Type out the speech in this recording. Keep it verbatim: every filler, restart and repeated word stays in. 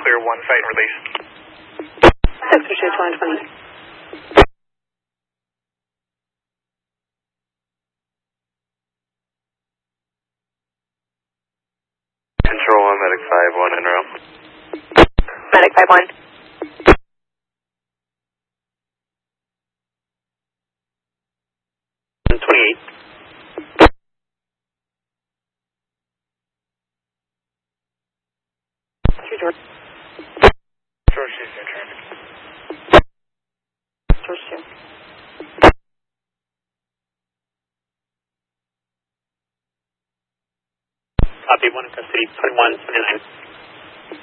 clear one site and release. Sector Shade one twenty. Control one, Medic five one in row. Medic five one. twenty-eight. George. George two, your traffic. George two. Copy, one in custody, twenty-one, twenty-nine.